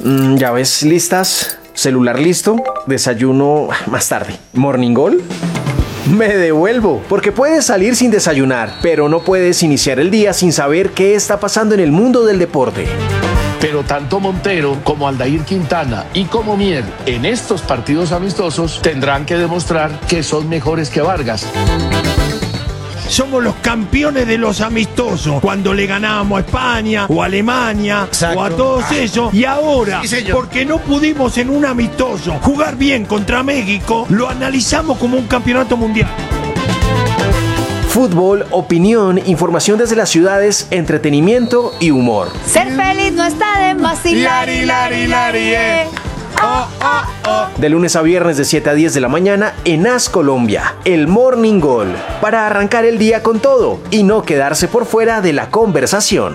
Llaves listas, celular listo, desayuno más tarde. ¿Morning Goal? Me devuelvo, porque puedes salir sin desayunar, pero no puedes iniciar el día sin saber qué está pasando en el mundo del deporte. Pero tanto Montero como Aldair Quintana y como Mier en estos partidos amistosos tendrán que demostrar que son mejores que Vargas. Somos los campeones de los amistosos, cuando le ganábamos a España o a Alemania. Exacto. O a todos ellos. Y ahora, sí, porque no pudimos en un amistoso jugar bien contra México, lo analizamos como un campeonato mundial. Fútbol, opinión, información desde las ciudades, entretenimiento y humor. Ser feliz no está de más. Oh, oh, oh. De lunes a viernes de 7 a 10 de la mañana en AS Colombia, el Morning Goal, para arrancar el día con todo y no quedarse por fuera de la conversación.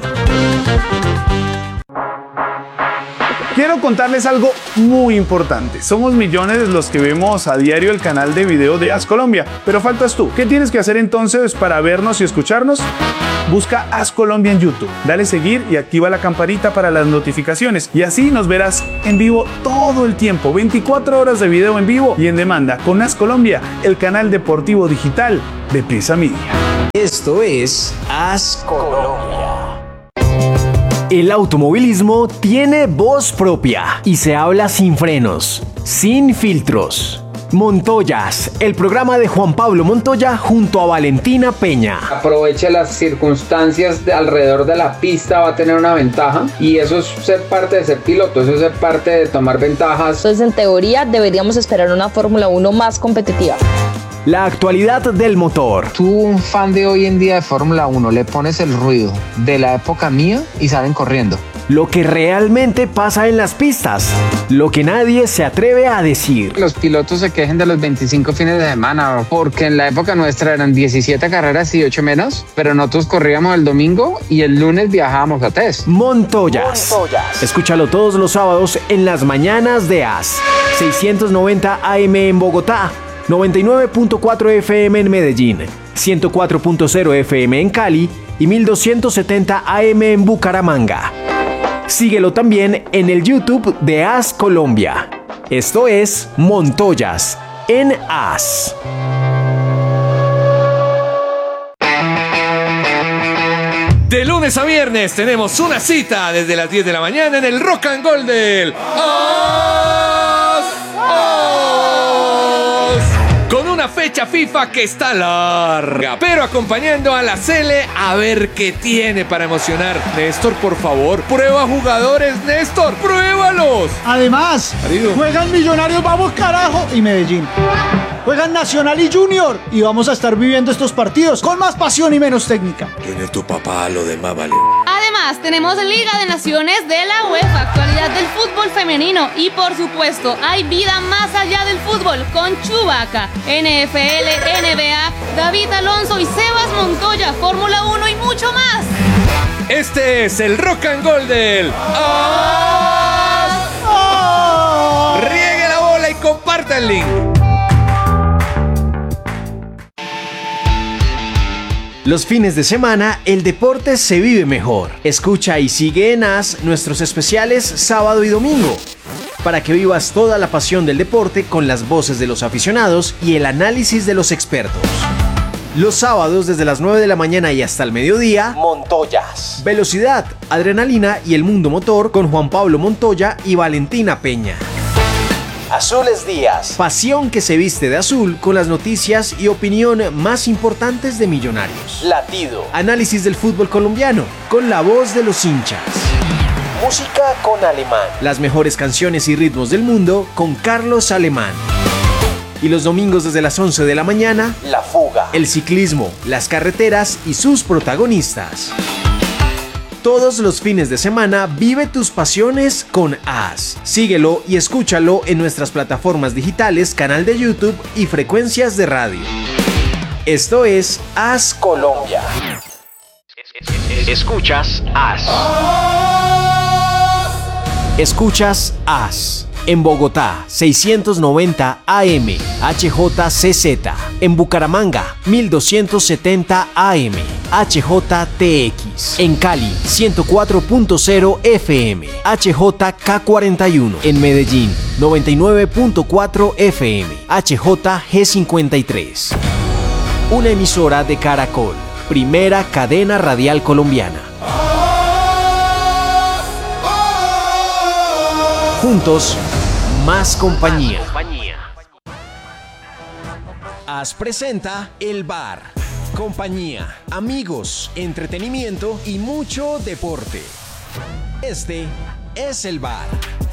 Quiero contarles algo muy importante. Somos millones los que vemos a diario el canal de video de AS Colombia, pero faltas tú. ¿Qué tienes que hacer entonces para vernos y escucharnos? Busca AS Colombia en YouTube, dale seguir y activa la campanita para las notificaciones y así nos verás en vivo todo el tiempo, 24 horas de video en vivo y en demanda con AS Colombia, el canal deportivo digital de Prisa Media. Esto es AS Colombia. El automovilismo tiene voz propia y se habla sin frenos, sin filtros. Montoyas, el programa de Juan Pablo Montoya junto a Valentina Peña. Aproveche las circunstancias alrededor de la pista, va a tener una ventaja y eso es ser parte de ser piloto, eso es ser parte de tomar ventajas. Entonces, en teoría, deberíamos esperar una Fórmula 1 más competitiva. La actualidad del motor. Tú, un fan de hoy en día de Fórmula 1, le pones el ruido de la época mía y salen corriendo. Lo que realmente pasa en las pistas, lo que nadie se atreve a decir. Los pilotos se quejen de los 25 fines de semana, porque en la época nuestra eran 17 carreras y 8 menos, pero nosotros corríamos el domingo y el lunes viajábamos a test. Montoyas. Escúchalo todos los sábados en las mañanas de AS. 690 AM en Bogotá, 99.4 FM en Medellín, 104.0 FM en Cali y 1270 AM en Bucaramanga. Síguelo también en el YouTube de AS Colombia. Esto es Montoyas en AS. De lunes a viernes tenemos una cita desde las 10 de la mañana en el Rock and Roll del AS. Con una fecha FIFA que está larga, pero acompañando a la Sele a ver qué tiene para emocionar. Néstor, por favor, prueba jugadores, Néstor, pruébalos. Además, juegan Millonarios, vamos carajo, y Medellín. Juegan Nacional y Junior y vamos a estar viviendo estos partidos con más pasión y menos técnica. Junior, tu papá, lo demás vale. Además, tenemos Liga de Naciones de la UEFA, actualidad del fútbol femenino y, por supuesto, hay vida más allá del fútbol con Chubaca, NFL, NBA, David Alonso y Sebas Montoya, Fórmula 1 y mucho más. Este es el Rock and Roll del AS. Riegue la bola y comparta el link. Los fines de semana, el deporte se vive mejor. Escucha y sigue en AS nuestros especiales sábado y domingo, para que vivas toda la pasión del deporte con las voces de los aficionados y el análisis de los expertos. Los sábados desde las 9 de la mañana y hasta el mediodía, Montoyas. Velocidad, adrenalina y el mundo motor con Juan Pablo Montoya y Valentina Peña. Azules Días. Pasión que se viste de azul con las noticias y opinión más importantes de Millonarios. Latido. Análisis del fútbol colombiano con la voz de los hinchas. Música con Alemán. Las mejores canciones y ritmos del mundo con Carlos Alemán. Y los domingos desde las 11 de la mañana, La Fuga. El ciclismo, las carreteras y sus protagonistas. Todos los fines de semana vive tus pasiones con AS. Síguelo y escúchalo en nuestras plataformas digitales, canal de YouTube y frecuencias de radio. Esto es AS Colombia. Escuchas AS. Escuchas AS. En Bogotá, 690 AM, HJCZ. En Bucaramanga, 1270 AM. HJTX. En Cali, 104.0 FM. HJK41. En Medellín, 99.4 FM. HJG53. Una emisora de Caracol. Primera cadena radial colombiana. Juntos, más compañía. As presenta El Bar. Compañía, amigos, entretenimiento y mucho deporte. Este es El Bar.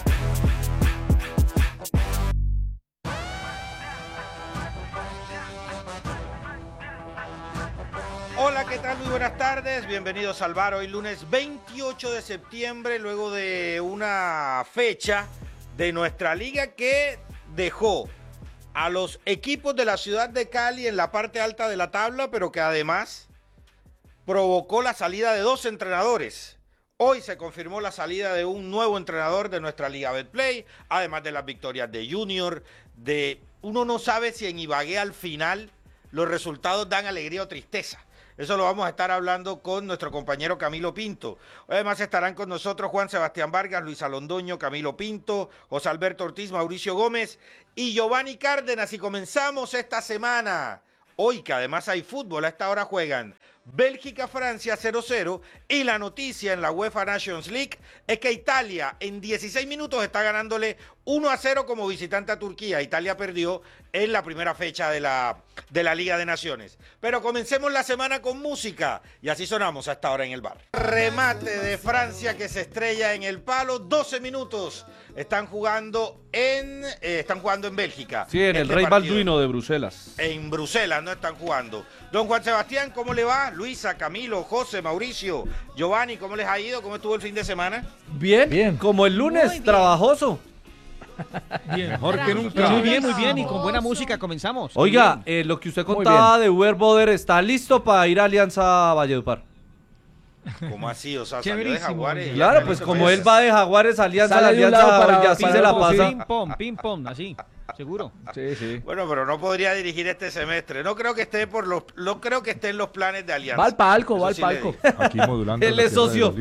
Hola, ¿qué tal? Muy buenas tardes, bienvenidos al Bar. Hoy lunes 28 de septiembre, luego de una fecha de nuestra liga que dejó a los equipos de la ciudad de Cali en la parte alta de la tabla, pero que además provocó la salida de 2 entrenadores. Hoy se confirmó la salida de un nuevo entrenador de nuestra Liga Betplay, además de las victorias de Junior, uno no sabe si en Ibagué al final los resultados dan alegría o tristeza. Eso lo vamos a estar hablando con nuestro compañero Camilo Pinto. Además estarán con nosotros Juan Sebastián Vargas, Luis Alondoño, Camilo Pinto, José Alberto Ortiz, Mauricio Gómez y Giovanni Cárdenas. Y comenzamos esta semana. Hoy que además hay fútbol, a esta hora juegan Bélgica-Francia 0-0 y la noticia en la UEFA Nations League es que Italia en 16 minutos está ganándole 1-0 como visitante a Turquía. Italia perdió en la primera fecha de la Liga de Naciones. Pero comencemos la semana con música y así sonamos hasta ahora en el bar. Remate de Francia que se estrella en el palo, 12 minutos. Están jugando en Bélgica. Sí, en el Rey Balduino de Bruselas. En Bruselas no están jugando. Don Juan Sebastián, ¿cómo le va? Luisa, Camilo, José, Mauricio, Giovanni, ¿cómo les ha ido? ¿Cómo estuvo el fin de semana? Bien, como el lunes, trabajoso. Bien, mejor que nunca. Muy bien, y con buena música comenzamos. Oiga, lo que usted contaba de Uber Boder está listo para ir a Alianza Valledupar. ¿Cómo así? O sea, salió de Jaguares. Claro, pues como él va de Jaguares a Alianza, la Alianza y así se la pasa. Ping pong, así, seguro. Sí. Bueno, pero no podría dirigir este semestre. No creo que esté en los planes de Alianza. Va al palco. Aquí modulando. Él es socio.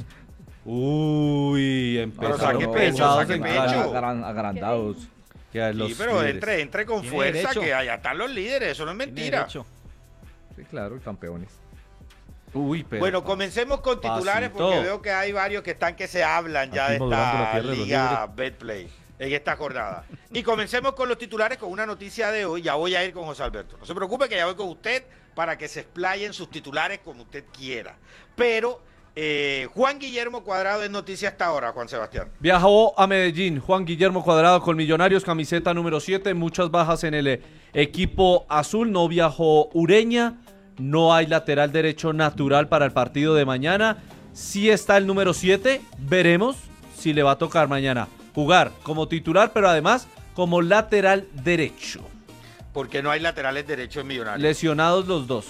Uy, empezaron pesados en pecho. Agrandados. Sí, pero entre con fuerza, que allá están los líderes, eso no es mentira. Sí, claro, campeones. Bueno, comencemos con titulares porque veo que hay varios que se hablan ya de esta Liga Betplay en esta jornada. Y comencemos con los titulares con una noticia de hoy. Ya voy a ir con José Alberto. No se preocupe que ya voy con usted para que se explayen sus titulares como usted quiera. Pero Juan Guillermo Cuadrado es noticia hasta ahora, Juan Sebastián. Viajó a Medellín Juan Guillermo Cuadrado con Millonarios, camiseta número 7, muchas bajas en el equipo azul. No viajó Ureña, no hay lateral derecho natural para el partido de mañana. Sí está el número 7, veremos si le va a tocar mañana jugar como titular, pero además como lateral derecho. Porque no hay laterales derechos en Millonarios. Lesionados los dos.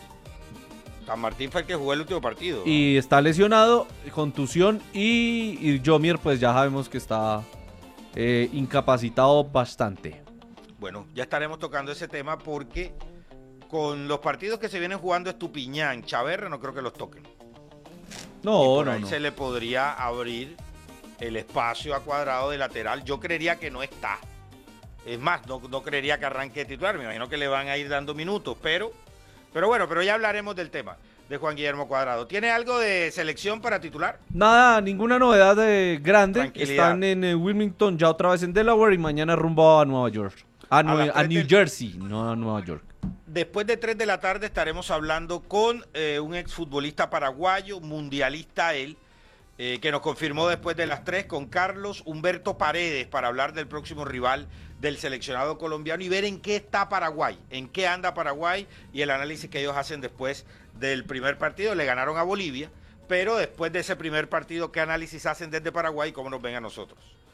San Martín fue el que jugó el último partido, ¿no? Y está lesionado, contusión, y Jomier pues ya sabemos que está incapacitado bastante. Bueno, ya estaremos tocando ese tema porque con los partidos que se vienen jugando Estupiñán, Chaverra, no creo que los toquen. No. Se le podría abrir el espacio a Cuadrado de lateral. Yo creería que no está. Es más, no creería que arranque titular. Me imagino que le van a ir dando minutos, pero ya hablaremos del tema de Juan Guillermo Cuadrado. ¿Tiene algo de selección para titular? Nada, ninguna novedad grande. Están en Wilmington, ya otra vez en Delaware, y mañana rumbo a Nueva York. A New Jersey, no a Nueva York. Después de 3 de la tarde estaremos hablando con un exfutbolista paraguayo, mundialista él, que nos confirmó después de las 3 con Carlos Humberto Paredes para hablar del próximo rival del seleccionado colombiano y ver en qué está Paraguay, en qué anda Paraguay y el análisis que ellos hacen después del primer partido. Le ganaron a Bolivia, pero después de ese primer partido, ¿qué análisis hacen desde Paraguay y cómo nos ven a nosotros?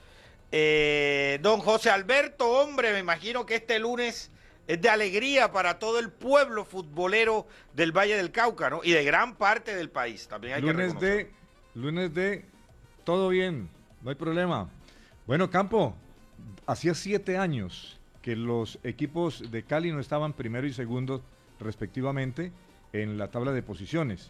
Don José Alberto, hombre, me imagino que este lunes es de alegría para todo el pueblo futbolero del Valle del Cauca, ¿no? Y de gran parte del país, también hay que reconocer. Lunes de todo bien, no hay problema. Bueno, Campo, hacía 7 años que los equipos de Cali no estaban primero y segundo respectivamente en la tabla de posiciones.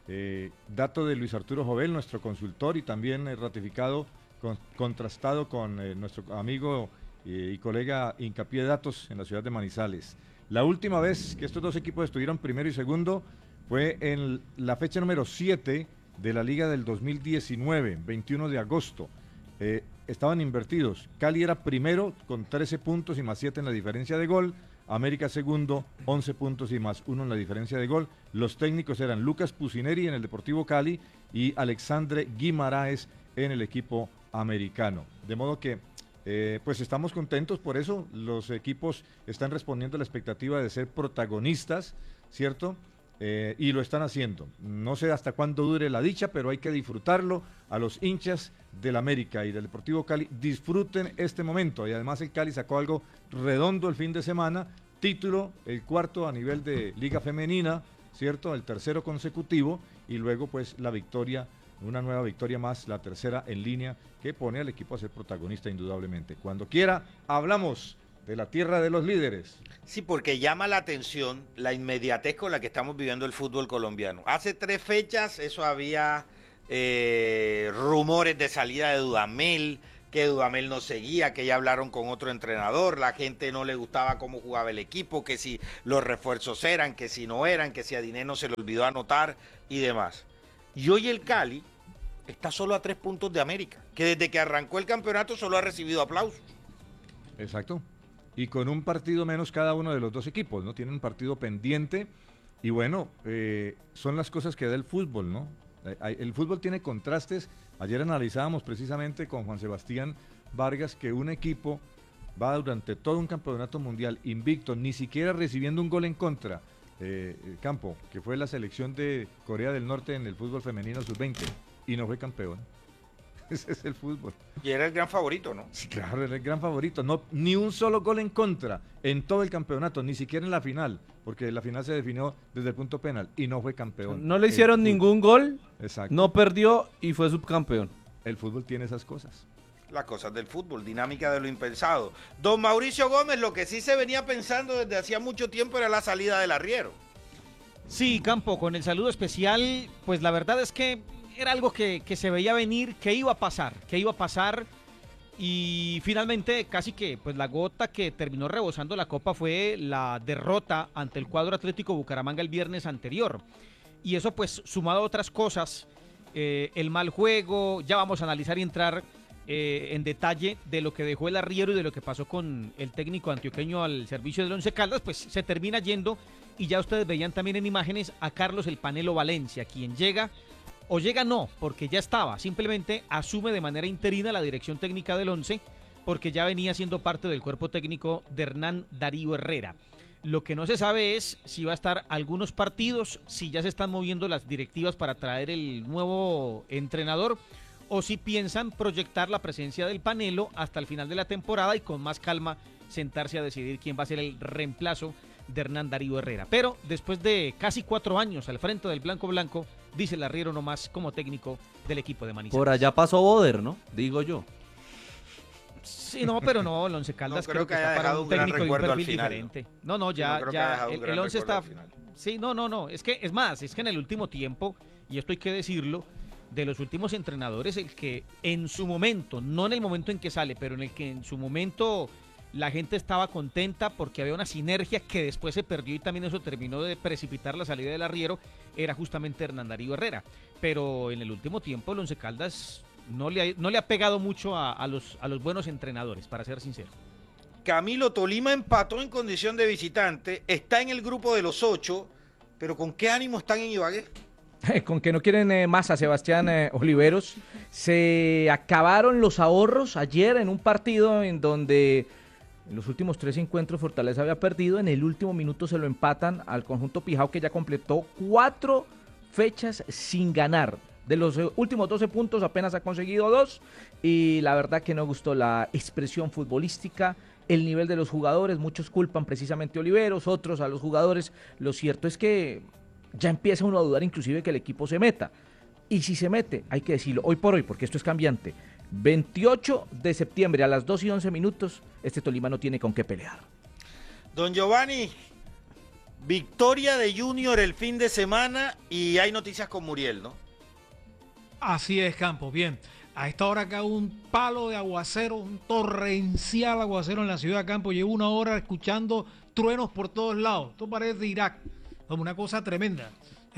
Dato de Luis Arturo Jovel, nuestro consultor, y también ratificado, contrastado con nuestro amigo y colega Hincapié Datos en la ciudad de Manizales. La última vez que estos dos equipos estuvieron primero y segundo fue en la fecha número 7 de la Liga del 2019, 21 de agosto. Estaban invertidos. Cali era primero con 13 puntos y más 7 en la diferencia de gol. América segundo, 11 puntos y más 1 en la diferencia de gol. Los técnicos eran Lucas Pusineri en el Deportivo Cali y Alexandre Guimaraes en el equipo americano. De modo que pues estamos contentos por eso. Los equipos están respondiendo a la expectativa de ser protagonistas, ¿cierto? Y lo están haciendo. No sé hasta cuándo dure la dicha, pero hay que disfrutarlo. A los hinchas del América y del Deportivo Cali, disfruten este momento. Y además el Cali sacó algo redondo el fin de semana, título, el cuarto a nivel de Liga Femenina, ¿cierto? El tercero consecutivo, y luego pues la victoria, una nueva victoria más, la tercera en línea, que pone al equipo a ser protagonista indudablemente. Cuando quiera, hablamos de la tierra de los líderes. Sí, porque llama la atención la inmediatez con la que estamos viviendo el fútbol colombiano. Hace 3 fechas eso había rumores de salida de Dudamel, que Dudamel no seguía, que ya hablaron con otro entrenador, la gente no le gustaba cómo jugaba el equipo, que si los refuerzos eran, que si no eran, que si a Dineno se le olvidó anotar y demás. Y hoy el Cali está solo a 3 puntos de América, que desde que arrancó el campeonato solo ha recibido aplausos. Exacto. Y con un partido menos cada uno de los dos equipos, ¿no? Tienen un partido pendiente y bueno, son las cosas que da el fútbol, ¿no? El fútbol tiene contrastes. Ayer analizábamos precisamente con Juan Sebastián Vargas que un equipo va durante todo un campeonato mundial invicto, ni siquiera recibiendo un gol en contra, Campo, que fue la selección de Corea del Norte en el fútbol femenino sub-20, y no fue campeón. Ese es el fútbol. Y era el gran favorito, ¿no? Sí, claro, era el gran favorito. No, ni un solo gol en contra en todo el campeonato, ni siquiera en la final, porque la final se definió desde el punto penal y no fue campeón. No le hicieron ningún gol, exacto, no perdió y fue subcampeón. El fútbol tiene esas cosas. Las cosas del fútbol, dinámica de lo impensado. Don Mauricio Gómez, lo que sí se venía pensando desde hacía mucho tiempo era la salida del arriero. Sí, Campo, con el saludo especial, pues la verdad es que era algo que se veía venir, que iba a pasar, y finalmente casi que pues la gota que terminó rebosando la copa fue la derrota ante el cuadro Atlético Bucaramanga el viernes anterior, y eso pues sumado a otras cosas, el mal juego, ya vamos a analizar y entrar en detalle de lo que dejó el arriero y de lo que pasó con el técnico antioqueño al servicio del Once Caldas, pues se termina yendo, y ya ustedes veían también en imágenes a Carlos el Panelo Valencia, quien llega no, porque ya estaba, simplemente asume de manera interina la dirección técnica del Once, porque ya venía siendo parte del cuerpo técnico de Hernán Darío Herrera. Lo que no se sabe es si va a estar algunos partidos, si ya se están moviendo las directivas para traer el nuevo entrenador, o si piensan proyectar la presencia del Panelo hasta el final de la temporada y con más calma sentarse a decidir quién va a ser el reemplazo de Hernán Darío Herrera. Pero después de casi 4 años al frente del Blanco, dice el arriero nomás como técnico del equipo de Manizales. Por allá pasó Boder, ¿no? Digo yo. Sí, no, pero no, el Once Caldas no creo que está haya para un técnico de un perfil final, diferente. No, ya el Once está. Sí, no, es que en el último tiempo, y esto hay que decirlo, de los últimos entrenadores, el que en su momento, no en el momento en que sale, pero en el que en su momento la gente estaba contenta porque había una sinergia que después se perdió y también eso terminó de precipitar la salida del arriero, era justamente Hernán Darío Herrera. Pero en el último tiempo el Once Caldas no le ha pegado mucho a los buenos entrenadores, para ser sincero. Camilo, Tolima empató en condición de visitante, está en el grupo de los 8, pero ¿con qué ánimo están en Ibagué? Con que no quieren más a Sebastián Oliveros. Se acabaron los ahorros ayer en un partido en donde en los últimos 3 encuentros Fortaleza había perdido. En el último minuto se lo empatan al conjunto Pijao, que ya completó 4 fechas sin ganar. De los últimos 12 puntos apenas ha conseguido 2. Y la verdad que no gustó la expresión futbolística, el nivel de los jugadores. Muchos culpan precisamente a Oliveros, otros a los jugadores. Lo cierto es que ya empieza uno a dudar inclusive que el equipo se meta. Y si se mete, hay que decirlo, hoy por hoy, porque esto es cambiante. 28 de septiembre a las 2:11, este Tolima no tiene con qué pelear. Don Giovanni, victoria de Junior el fin de semana y hay noticias con Muriel, ¿no? Así es, Campos. Bien, a esta hora acá un palo de aguacero, un torrencial aguacero en la ciudad de Campos. Llevo una hora escuchando truenos por todos lados. Esto parece Irak. Como una cosa tremenda.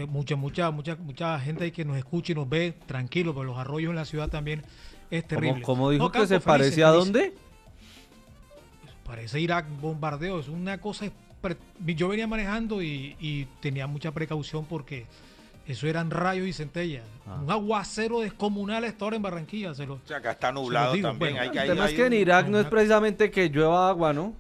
Mucha gente ahí que nos escucha y nos ve tranquilo, pero los arroyos en la ciudad también es terrible. ¿Cómo dijo que Campos, se parecía a dónde? Parece Irak, bombardeo. Es una cosa... Yo venía manejando y tenía mucha precaución porque eso eran rayos y centellas. Un aguacero descomunal a esta hora en Barranquilla. O sea, acá está nublado también. El tema es que en Irak no es precisamente que llueva agua, ¿no?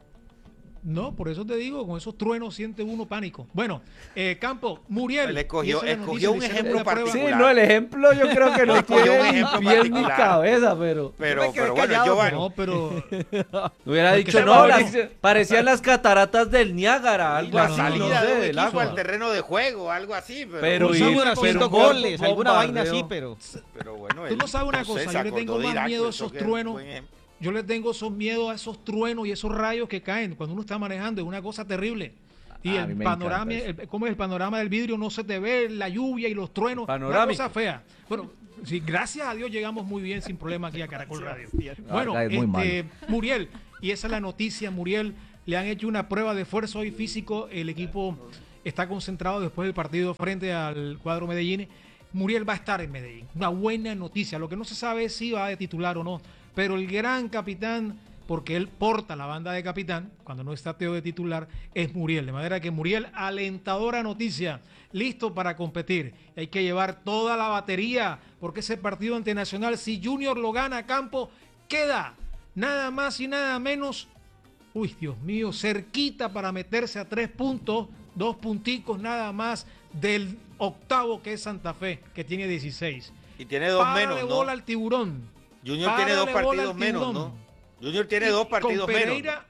No, por eso te digo, con esos truenos siente uno pánico. Bueno, Campo, Muriel. Escogió un ejemplo particular. Sí, no, el ejemplo yo creo que no tiene ni pie ni cabeza, pero bueno, Giovanni. No, pero... Hubiera dicho, no, parecían las cataratas del Niágara, algo la así. salida de un del equipo agua. al terreno de juego, algo así. Pero haciendo goles, alguna vaina así, pero bueno. Tú no sabes una cosa, yo le tengo más miedo a esos truenos. Yo le tengo esos miedos a esos truenos y esos rayos que caen cuando uno está manejando, es una cosa terrible. Y el panorama, ¿cómo es el panorama del vidrio? No se te ve la lluvia y los truenos, una cosa fea. Bueno, sí, gracias a Dios llegamos muy bien sin problema aquí a Caracol Radio. Bueno, Muriel, y esa es la noticia, Muriel, le han hecho una prueba de esfuerzo hoy físico, el equipo está concentrado después del partido frente al cuadro Medellín. Muriel va a estar en Medellín, una buena noticia, lo que no se sabe es si va de titular o no. Pero el gran capitán, porque él porta la banda de capitán, cuando no está Teo de titular, es Muriel. De manera que Muriel, alentadora noticia, listo para competir. Hay que llevar toda la batería, porque ese partido ante Nacional, si Junior lo gana a campo, queda nada más y nada menos, uy, Dios mío, cerquita para meterse a 3 puntos, 2 punticos nada más del octavo que es Santa Fe, que tiene 16. Y tiene 2 menos, ¿no? Bola al tiburón. Junior tiene 2 partidos menos, ¿no? Junior tiene 2 partidos menos. Con Pereira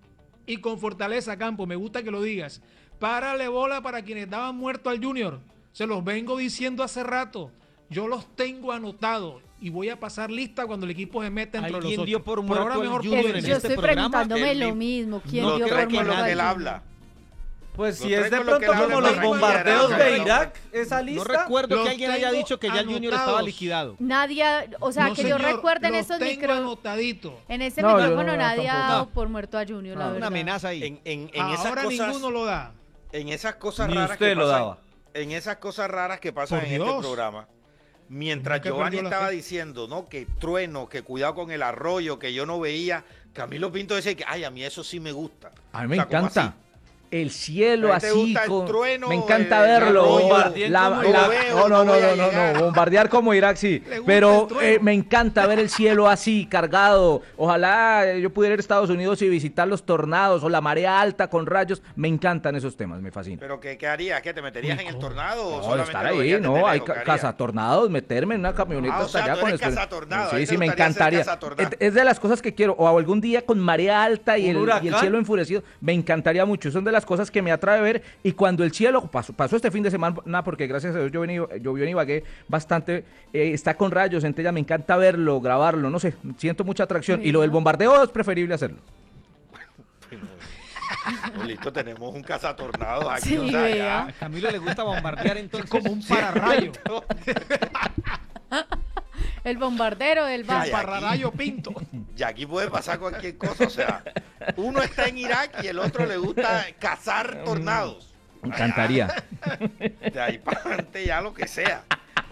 y con Fortaleza, Campo, me gusta que lo digas. Párale bola para quienes daban muerto al Junior. Se los vengo diciendo hace rato. Yo los tengo anotados y voy a pasar lista cuando el equipo se meta entre los 8. Dio por muerto al Junior en yo estoy preguntándome lo mismo. ¿Quién dio por muerto al Junior? Habla. Pues si es de pronto como los bombardeos de Irak, esa lista. No recuerdo que alguien haya dicho que ya el Junior estaba liquidado. Nadie, o sea, que yo recuerde en esos micrófonos. En ese micrófono nadie ha dado por muerto a Junior, la verdad. Una amenaza ahí. Ahora ninguno lo da. En esas cosas raras que pasan. En esas cosas raras que pasan en este programa. Mientras Giovanni estaba diciendo, ¿no? Que trueno, que cuidado con el arroyo, que yo no veía. Camilo Pinto decía que, ay, a mí eso sí me gusta. A mí me encanta. El cielo así, trueno, me encanta verlo. No, bombardear como Irak sí, pero me encanta ver el cielo así, cargado. Ojalá yo pudiera ir a Estados Unidos y visitar los tornados o la marea alta con rayos. Me encantan esos temas, me fascinan. ¿Pero qué harías? ¿Qué te meterías en el tornado? No, o solamente estar ahí, no, hay cazatornados, meterme en una camioneta hasta allá con el sí, me encantaría. Es de las cosas que quiero, o algún día con marea alta y el cielo enfurecido, me encantaría mucho. Son de las cosas que me atrae ver, y cuando el cielo pasó este fin de semana, porque gracias a Dios llovió en Ibagué bastante, está con rayos, centellas, me encanta verlo, grabarlo, no sé, siento mucha atracción, y lo del bombardeo es preferible hacerlo. Listo, tenemos un cazatornados aquí. Sí, o sea, ya. A Camilo le gusta bombardear entonces como un pararrayo. El bombardero del pararrayo Pinto. Y aquí puede pasar cualquier cosa, o sea, uno está en Irak y el otro le gusta cazar tornados. Me encantaría. De ahí para adelante ya lo que sea.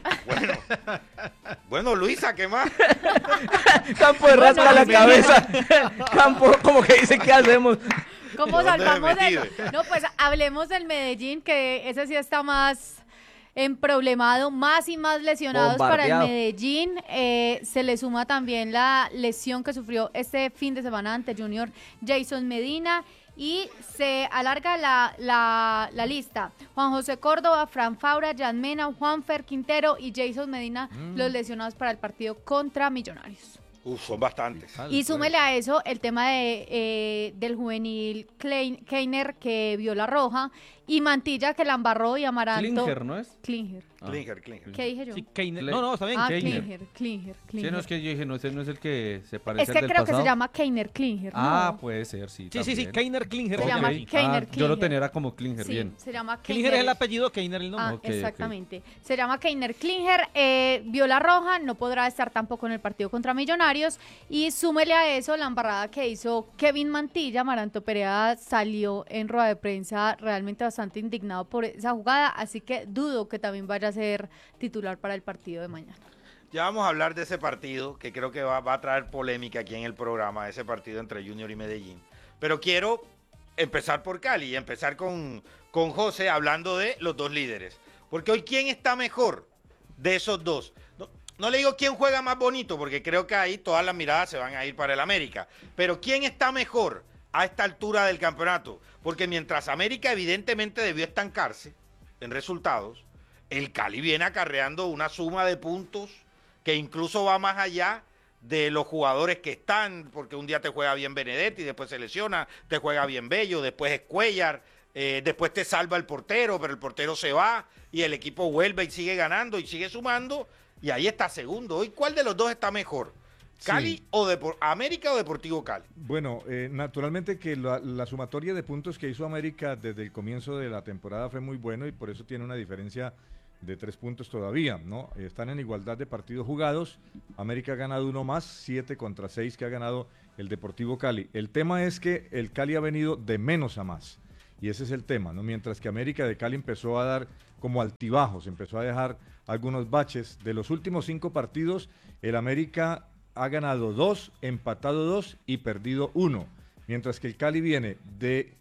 Bueno, Luisa, ¿qué más? Campo de rasca la cabeza. Campo, como que dice, ¿qué hacemos? ¿Cómo salvamos de eso? No, pues hablemos del Medellín, que ese sí está más emproblemado, más y más lesionados para el Medellín. Se le suma también la lesión que sufrió este fin de semana ante Junior Jason Medina, y se alarga la lista. Juan José Córdoba, Fran Faura, Jan Mena, Juanfer Quintero y Jason Medina, los lesionados para el partido contra Millonarios. Son bastantes. Y súmele a eso el tema del juvenil Keiner, que vio la roja, Y Mantilla que la embarró y Amaranto. Klinger, ¿no es? Klinger. Klinger. ¿Qué dije yo? Sí, no, está bien. Klinger. Sí, no, es que yo dije, no, ese no es el que se parece al del pasado. Es que creo que se llama Keiner Klinger. Ah, puede ser, sí. Sí, Keiner Klinger. Se llama Keiner Klinger. Yo lo tenía como Klinger, sí, bien. Se llama Klinger es el apellido, Keiner el nombre. Exactamente. Se llama Keiner Klinger, vio la roja, no podrá estar tampoco en el partido contra Millonarios. Y súmele a eso la embarrada que hizo Kevin Mantilla. Amaranto Perea salió en rueda de prensa realmente bastante indignado por esa jugada, así que dudo que también vaya a ser titular para el partido de mañana. Ya vamos a hablar de ese partido, que creo que va a traer polémica aquí en el programa, ese partido entre Junior y Medellín. Pero quiero empezar por Cali y empezar con José hablando de los dos líderes. Porque hoy, ¿quién está mejor de esos dos? No le digo quién juega más bonito, porque creo que ahí todas las miradas se van a ir para el América. Pero ¿quién está mejor a esta altura del campeonato? Porque mientras América evidentemente debió estancarse en resultados, el Cali viene acarreando una suma de puntos que incluso va más allá de los jugadores que están, porque un día te juega bien Benedetti, después se lesiona, te juega bien Bello, después es Cuellar, después te salva el portero, pero el portero se va y el equipo vuelve y sigue ganando y sigue sumando, y ahí está segundo. Hoy, ¿cuál de los dos está mejor? ¿Cali sí. o América o Deportivo Cali? Bueno, naturalmente que la sumatoria de puntos que hizo América desde el comienzo de la temporada fue muy bueno y por eso tiene una diferencia de 3 puntos todavía, ¿no? Están en igualdad de partidos jugados. América ha ganado uno más, 7 contra 6 que ha ganado el Deportivo Cali. El tema es que el Cali ha venido de menos a más. Y ese es el tema, ¿no? Mientras que América de Cali empezó a dar como altibajos, empezó a dejar algunos baches. De los últimos 5 partidos, el América ha ganado 2, empatado 2 y perdido 1. Mientras que el Cali viene de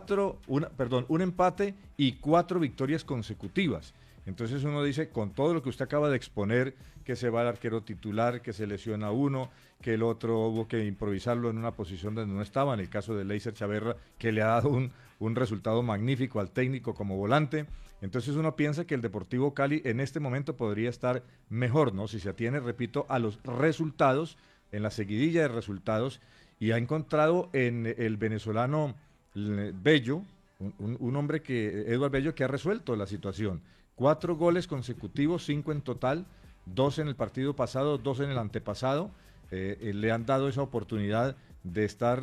un empate y 4 victorias consecutivas. Entonces uno dice, con todo lo que usted acaba de exponer, que se va el arquero titular, que se lesiona uno, que el otro hubo que improvisarlo en una posición donde no estaba, en el caso de Leiser Chaverra, que le ha dado un resultado magnífico al técnico como volante. Entonces uno piensa que el Deportivo Cali en este momento podría estar mejor, ¿no? Si se atiene, repito, a los resultados, en la seguidilla de resultados, y ha encontrado en el venezolano Bello, un hombre Eduardo Bello, que ha resuelto la situación. 4 goles consecutivos, 5 en total, 2 en el partido pasado, 2 en el antepasado. Le han dado esa oportunidad de estar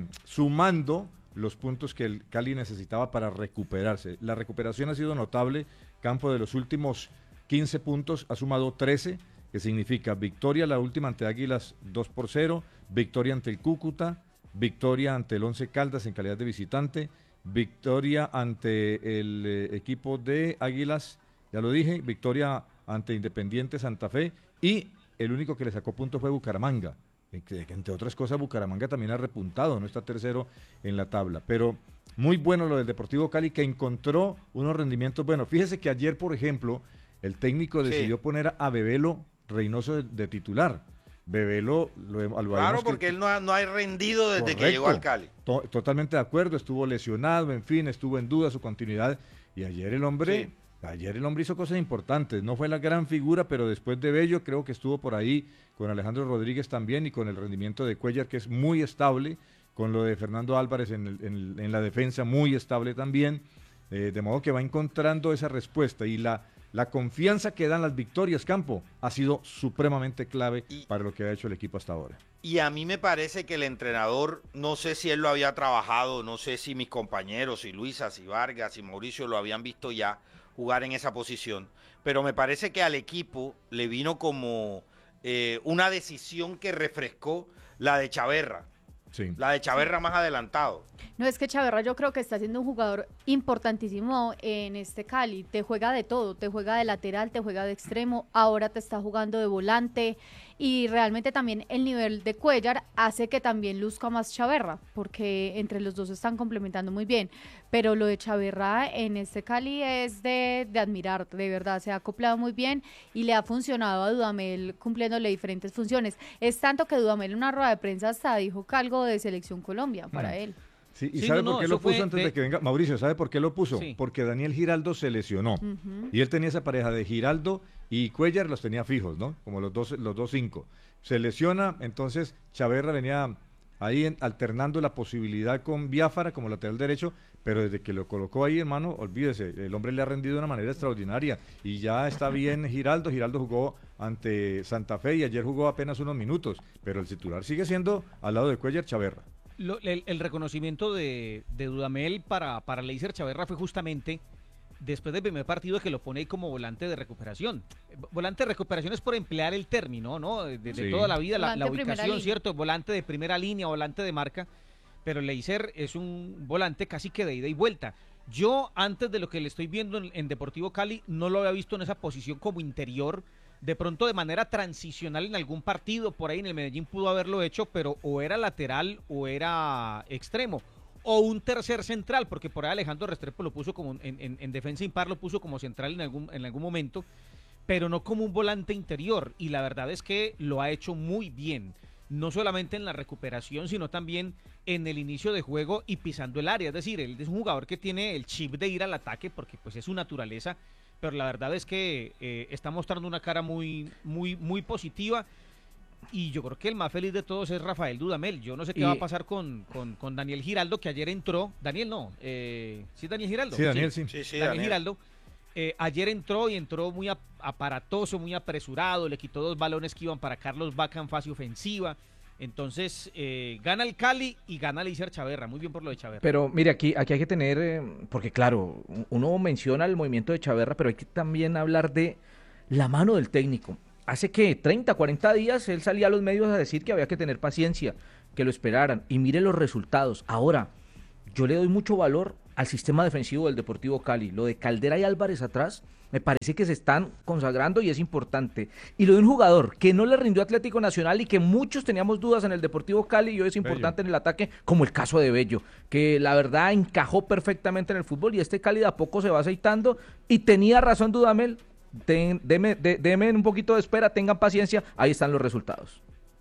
sumando los puntos que el Cali necesitaba para recuperarse. La recuperación ha sido notable. Campo, de los últimos 15 puntos ha sumado 13, que significa victoria la última ante Águilas 2-0, victoria ante el Cúcuta, victoria ante el Once Caldas en calidad de visitante, victoria ante el equipo de Águilas, ya lo dije, victoria ante Independiente Santa Fe, y el único que le sacó puntos fue Bucaramanga, que entre otras cosas Bucaramanga también ha repuntado, no está tercero en la tabla, pero muy bueno lo del Deportivo Cali, que encontró unos rendimientos buenos. Fíjese que ayer, por ejemplo, el técnico decidió poner a Bebelo Reynoso de titular. Bebelo claro, porque él no ha rendido desde que llegó al Cali. Totalmente de acuerdo, estuvo lesionado, en fin, estuvo en duda su continuidad, y ayer el hombre hizo cosas importantes. No fue la gran figura, pero después de Bello creo que estuvo por ahí con Alejandro Rodríguez también, y con el rendimiento de Cuellar, que es muy estable, con lo de Fernando Álvarez en la defensa, muy estable también, de modo que va encontrando esa respuesta, y la confianza que dan las victorias, Campo, ha sido supremamente clave para lo que ha hecho el equipo hasta ahora. Y a mí me parece que el entrenador, no sé si él lo había trabajado, no sé si mis compañeros, si Luisa, si Vargas, si Mauricio lo habían visto ya jugar en esa posición, pero me parece que al equipo le vino como una decisión que refrescó la de Chaverra. Sí. La de Chaverra más adelantado. No, es que Chaverra yo creo que está siendo un jugador importantísimo en este Cali. Te juega de todo, te juega de lateral, te juega de extremo, ahora te está jugando de volante, y realmente también el nivel de Cuellar hace que también luzca más Chaverra, porque entre los dos se están complementando muy bien. Pero lo de Chaverra en este Cali es de admirar, de verdad, se ha acoplado muy bien y le ha funcionado a Dudamel cumpliéndole diferentes funciones. Es tanto que Dudamel en una rueda de prensa hasta dijo que algo de Selección Colombia para él. Sí, ¿y sabe por qué lo puso antes de que venga? Mauricio, ¿sabe por qué lo puso? Sí. Porque Daniel Giraldo se lesionó. Y él tenía esa pareja de Giraldo y Cuellar, los tenía fijos, ¿no? Como los dos 5. Se lesiona, entonces Chaverra venía ahí alternando la posibilidad con Biafara como lateral derecho, pero desde que lo colocó ahí, hermano, olvídese, el hombre le ha rendido de una manera extraordinaria y ya está bien Giraldo jugó ante Santa Fe y ayer jugó apenas unos minutos, pero el titular sigue siendo al lado de Cuellar Chaverra. El reconocimiento de Dudamel para Leiser Chaverra fue justamente después del primer partido que lo pone ahí como volante de recuperación. Volante de recuperación es por emplear el término, ¿no? De toda la vida, la ubicación, ¿cierto? Volante de primera línea, volante de marca, pero Leiser es un volante casi que de ida y vuelta. Yo, antes de lo que le estoy viendo en Deportivo Cali, no lo había visto en esa posición como interior, de pronto de manera transicional en algún partido, por ahí en el Medellín pudo haberlo hecho, pero o era lateral o era extremo. O un tercer central, porque por ahí Alejandro Restrepo lo puso como en defensa impar, lo puso como central en algún momento, pero no como un volante interior, y la verdad es que lo ha hecho muy bien, no solamente en la recuperación, sino también en el inicio de juego y pisando el área, es decir, él es un jugador que tiene el chip de ir al ataque, porque pues es su naturaleza, pero la verdad es que está mostrando una cara muy, muy, muy positiva. Y yo creo que el más feliz de todos es Rafael Dudamel. Yo no sé qué va a pasar con Daniel Giraldo, que ayer entró. Daniel no. ¿Sí Daniel Giraldo? Sí, Daniel, sí. Daniel Giraldo. Ayer entró muy aparatoso, muy apresurado. Le quitó 2 balones que iban para Carlos Vaca en fase ofensiva. Entonces, gana el Cali y gana Leiser Chaverra. Muy bien por lo de Chaverra. Pero mire, aquí hay que tener, porque claro, uno menciona el movimiento de Chaverra, pero hay que también hablar de la mano del técnico. Hace que 30, 40 días él salía a los medios a decir que había que tener paciencia, que lo esperaran, y mire los resultados. Ahora, yo le doy mucho valor al sistema defensivo del Deportivo Cali. Lo de Caldera y Álvarez atrás, me parece que se están consagrando y es importante. Y lo de un jugador que no le rindió Atlético Nacional y que muchos teníamos dudas en el Deportivo Cali y hoy es importante en el ataque, como el caso de Bello, que la verdad encajó perfectamente en el fútbol y este Cali de a poco se va aceitando y tenía razón Dudamel. Deme un poquito de espera, tengan paciencia, ahí están los resultados.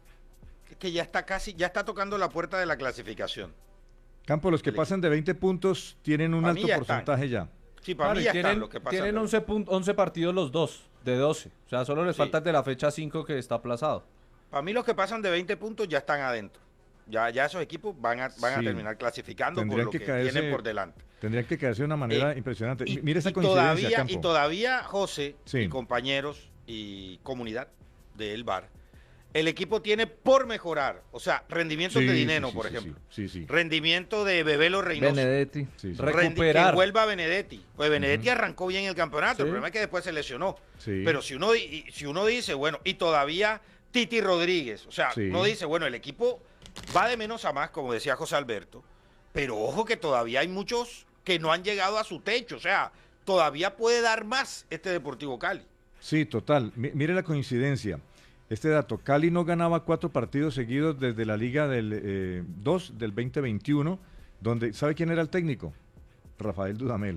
Que ya está tocando la puerta de la clasificación. Campo, los que pasan de 20 puntos tienen un alto porcentaje ya. Sí, para mí ya están los que pasan. Tienen 11 partidos los dos, de 12. O sea, solo les falta de la fecha 5 que está aplazado. Para mí los que pasan de 20 puntos ya están adentro. Ya esos equipos van a terminar clasificando con lo que tienen por delante. Tendrían que caerse de una manera impresionante. Mire esa coincidencia, Campo. Y todavía, José, y compañeros y comunidad del VAR, el equipo tiene por mejorar. O sea, rendimiento de Dineno, por ejemplo. Rendimiento de Bebelo Reynoso. Benedetti. Recuperar. Que vuelva Benedetti. Pues Benedetti arrancó bien el campeonato. El problema es que después se lesionó. Pero si uno dice, bueno, y todavía Titi Rodríguez. O sea, uno dice, bueno, el equipo va de menos a más, como decía José Alberto. Pero ojo que todavía hay muchos que no han llegado a su techo, o sea, todavía puede dar más este Deportivo Cali. Sí, total. Mire la coincidencia. Este dato, Cali no ganaba 4 partidos seguidos desde la Liga del 2 del 2021, donde, ¿sabe quién era el técnico? Rafael Dudamel.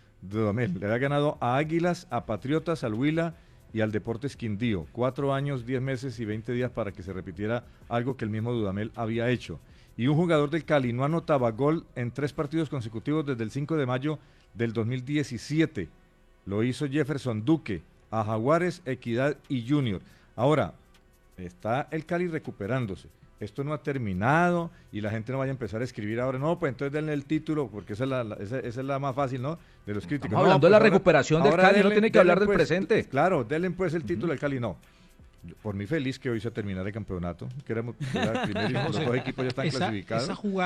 Le había ganado a Águilas, a Patriotas, al Huila y al Deportes Quindío. 4 años, 10 meses y 20 días para que se repitiera algo que el mismo Dudamel había hecho. Y un jugador del Cali no anotaba gol en 3 partidos consecutivos desde el 5 de mayo del 2017. Lo hizo Jefferson Duque, a Jaguares, Equidad y Junior. Ahora, está el Cali recuperándose. Esto no ha terminado y la gente no vaya a empezar a escribir ahora, no, pues entonces denle el título, porque esa es la más fácil, ¿no? De los críticos. Estamos hablando de la recuperación del Cali, no tiene que hablar del presente. Claro, denle pues el título al Cali, no. Por mí feliz que hoy se terminara el campeonato, que era el primero y los 2 equipos ya están clasificados.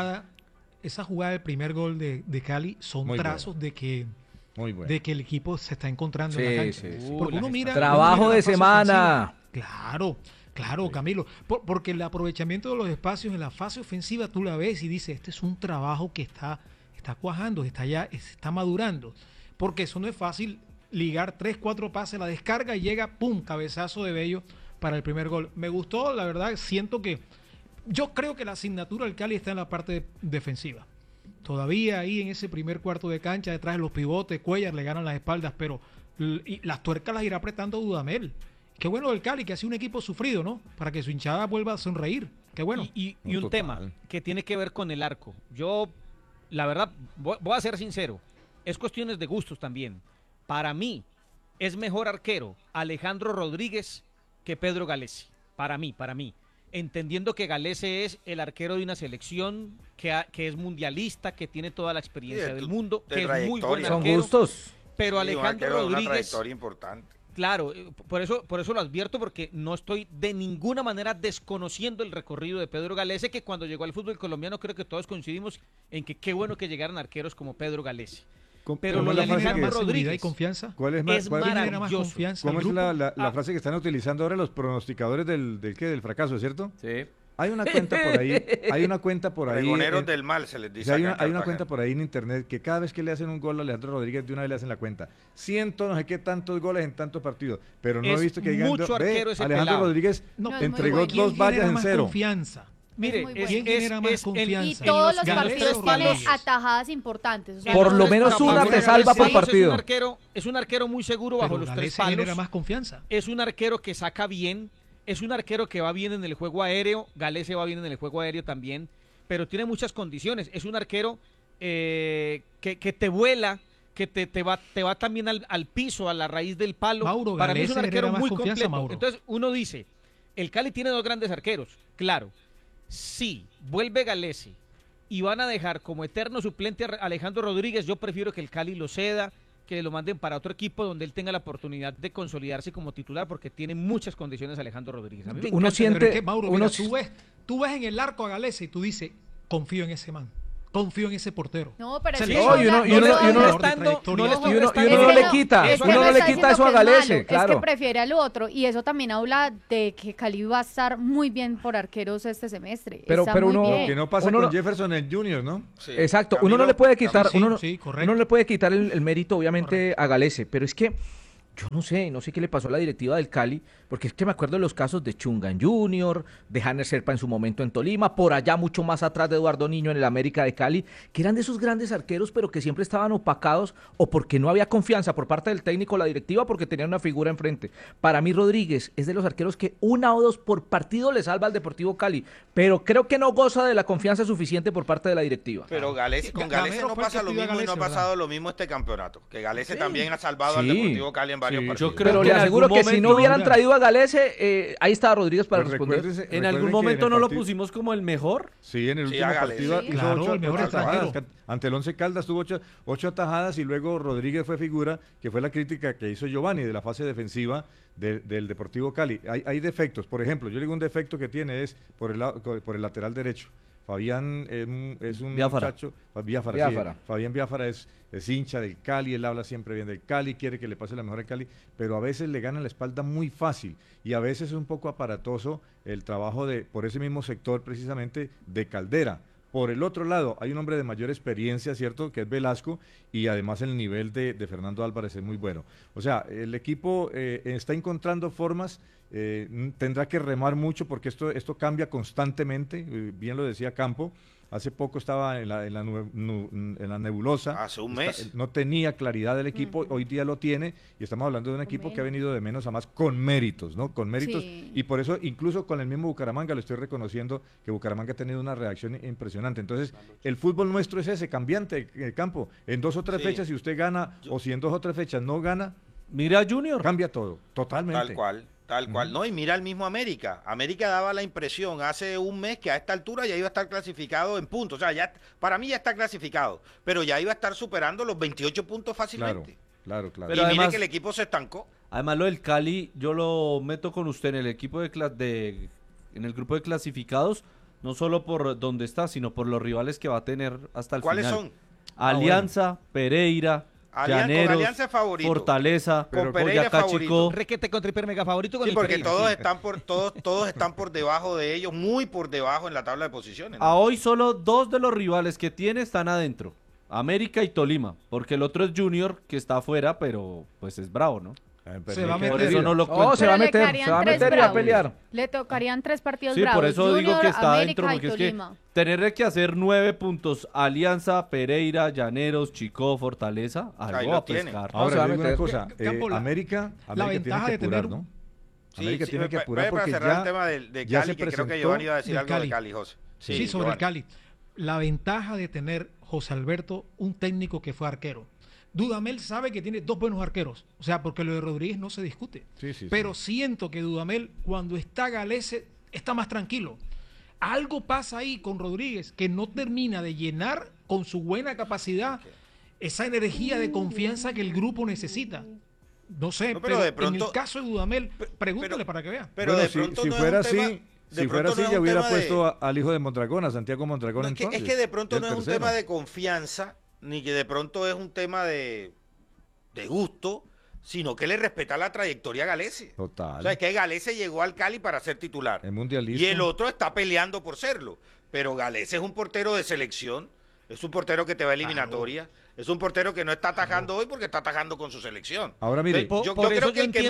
Esa jugada del primer gol de Cali son muy trazos de que el equipo se está encontrando en la cancha. Porque uno mira, trabajo de semana. Claro, Camilo, porque el aprovechamiento de los espacios en la fase ofensiva tú la ves y dices, este es un trabajo que está cuajando, está madurando, porque eso no es fácil, ligar 3, 4 pases, la descarga y llega, pum, cabezazo de Bello para el primer gol. Me gustó, la verdad, yo creo que la asignatura del Cali está en la parte defensiva. Todavía ahí en ese primer cuarto de cancha, detrás de los pivotes, Cuellar le ganan las espaldas, pero las tuercas las irá apretando Dudamel. Qué bueno del Cali, que ha sido un equipo sufrido, ¿no? Para que su hinchada vuelva a sonreír. Qué bueno. Y un tema que tiene que ver con el arco. Yo, la verdad, voy a ser sincero, es cuestiones de gustos también. Para mí, es mejor arquero Alejandro Rodríguez que Pedro Galesi. Para mí. entendiendo que Galese es el arquero de una selección que es mundialista, que tiene toda la experiencia del mundo, que es muy buen arquero. Son gustos. Pero Alejandro Rodríguez... Una trayectoria importante. Claro, por eso lo advierto, porque no estoy de ninguna manera desconociendo el recorrido de Pedro Galese, que cuando llegó al fútbol colombiano creo que todos coincidimos en que qué bueno que llegaran arqueros como Pedro Galese. Pero lo de Alejandro Rodríguez y confianza ¿cuál es maravilloso. ¿Cómo es la frase que están utilizando ahora los pronosticadores del fracaso, ¿cierto? Sí. Hay una cuenta por ahí. Pregoneros del mal se les dice. Hay una cuenta por ahí en internet que cada vez que le hacen un gol a Alejandro Rodríguez, de una vez le hacen la cuenta. 100 no sé qué tantos goles en tantos partidos. Pero no he visto que digan, Alejandro Rodríguez entregó 2 vallas en 0. Confianza. Mire, ¿quién genera más confianza? Y todos los partidos tiene atajadas importantes. O sea, por lo menos una te salva por partido. Es un arquero muy seguro bajo los 3 palos. Genera más confianza. Es un arquero que saca bien. Es un arquero que va bien en el juego aéreo. Galese va bien en el juego aéreo también. Pero tiene muchas condiciones. Es un arquero que te vuela, que te va también al piso, a la raíz del palo. Mauro, para mí es un arquero muy completo. Mauro. Entonces uno dice, el Cali tiene 2 grandes arqueros. Claro. Si vuelve Galese y van a dejar como eterno suplente a Alejandro Rodríguez, yo prefiero que el Cali lo ceda, que lo manden para otro equipo donde él tenga la oportunidad de consolidarse como titular, porque tiene muchas condiciones Alejandro Rodríguez. A mí uno siente... Mauro, mira, tú ves en el arco a Galese y tú dices, confío en ese man. Confío en ese portero. No, pero uno no le quita eso a Galese, claro. Es que prefiere al otro, y eso también habla de que Cali va a estar muy bien por arqueros este semestre. Pero lo que no pasa con Jefferson en Junior, ¿no? Sí, exacto, uno no le puede quitar, uno no le puede quitar el mérito, obviamente, a Galese, pero es que yo no sé qué le pasó a la directiva del Cali, porque es que me acuerdo de los casos de Chungan Junior, de Hanner Serpa en su momento en Tolima, por allá mucho más atrás de Eduardo Niño en el América de Cali, que eran de esos grandes arqueros, pero que siempre estaban opacados, o porque no había confianza por parte del técnico o la directiva, porque tenían una figura enfrente. Para mí Rodríguez es de los arqueros que 1 o 2 por partido le salva al Deportivo Cali, pero creo que no goza de la confianza suficiente por parte de la directiva. Pero con Galese no pasa lo mismo, y no ha pasado lo mismo este campeonato, que Galese también ha salvado al Deportivo Cali en varios partidos. Yo creo, pero le aseguro que si no hubieran traído a Galese, ahí estaba Rodríguez para responder. ¿En algún momento no lo pusimos como el mejor? Sí, en el último partido hizo 8 atajadas. Ante el Once Caldas tuvo 8 atajadas, y luego Rodríguez fue figura, que fue la crítica que hizo Giovanni de la fase defensiva del Deportivo Cali. Hay defectos. Por ejemplo, yo le digo un defecto que tiene es por el lateral derecho. Fabián es un muchacho, Fabián Biafara es hincha del Cali, él habla siempre bien del Cali, quiere que le pase la mejor al Cali, pero a veces le gana la espalda muy fácil, y a veces es un poco aparatoso el trabajo por ese mismo sector precisamente de Caldera. Por el otro lado, hay un hombre de mayor experiencia, ¿cierto?, que es Velasco, y además el nivel de Fernando Álvarez es muy bueno. O sea, el equipo está encontrando formas, tendrá que remar mucho porque esto cambia constantemente, bien lo decía Campo. Hace poco estaba en la nebulosa. Hace un mes. No tenía claridad del equipo, hoy día lo tiene, y estamos hablando de un equipo que ha venido de menos a más con méritos, ¿no? Con méritos, sí. Y por eso, incluso con el mismo Bucaramanga, lo estoy reconociendo, que Bucaramanga ha tenido una reacción impresionante. Entonces, el fútbol nuestro es ese, cambiante, Campo. En 2 o 3 fechas, si usted gana, o si en 2 o 3 fechas no gana, mira Junior. Cambia todo, totalmente. Tal cual, no, y mira el mismo América. América daba la impresión hace un mes que a esta altura ya iba a estar clasificado en puntos. O sea, ya para mí ya está clasificado, pero ya iba a estar superando los 28 puntos fácilmente. Claro. Pero y además, mire que el equipo se estancó. Además, lo del Cali, yo lo meto con usted en el equipo en el grupo de clasificados, no solo por donde está, sino por los rivales que va a tener hasta el final. ¿Cuáles son? Alianza, Pereira, Llaneros, Fortaleza, Boyacá Chico. Requete contra hiper mega favorito con sí, porque todos están por debajo de ellos, muy por debajo en la tabla de posiciones, ¿no? A hoy solo 2 de los rivales que tiene están adentro, América y Tolima, porque el otro es Junior, que está afuera, pero pues es bravo, ¿no? Se va a meter. Por eso no lo cuento. Se va a meter y a pelear. Le tocarían 3 partidos sí, bravos. Por eso Junior, digo que está América adentro, porque es que tener que hacer 9 puntos, Alianza, Pereira, Llaneros, Chico, Fortaleza, algo va a pescar. Ahora, digo una cosa, América la ventaja tiene que apurar, de tener, ¿no? América tiene que apurar porque para cerrar el tema de Cali, que creo que Giovanni iba a decir algo de Cali, José. Sí, sobre el Cali. La ventaja de tener, José Alberto, un técnico que fue arquero. Dudamel sabe que tiene 2 buenos arqueros, o sea, porque lo de Rodríguez no se discute. Pero siento que Dudamel, cuando está Galese, está más tranquilo. Algo pasa ahí con Rodríguez que no termina de llenar con su buena capacidad esa energía de confianza que el grupo necesita. No sé, pero de pronto, en el caso de Dudamel, pregúntale para que vea. Pero bueno, de pronto si fuera así, ya hubiera puesto al hijo de Mondragón, a Santiago Mondragón, entonces. Es que de pronto no es un tema de confianza, ni que de pronto es un tema de gusto, sino que le respeta la trayectoria a Galese. Total. O sea, es que Galese llegó al Cali para ser titular. El mundialista. Y el otro está peleando por serlo. Pero Galese es un portero de selección, es un portero que te va a eliminatoria, es un portero que no está atajando hoy porque está atajando con su selección. Ahora mire, entonces, yo creo que el que